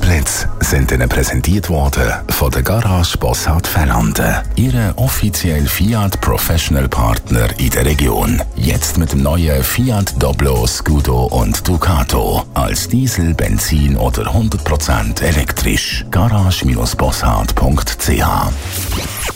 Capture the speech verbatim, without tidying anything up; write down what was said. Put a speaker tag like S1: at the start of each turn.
S1: Blitz sind Ihnen präsentiert worden von der Garage Bossard Fernanden, Ihre offizielle Fiat Professional Partner in der Region. Jetzt mit dem neuen Fiat Doblo, Scudo und Ducato als Diesel, Benzin oder hundert Prozent elektrisch. garage Bindestrich bossard punkt c h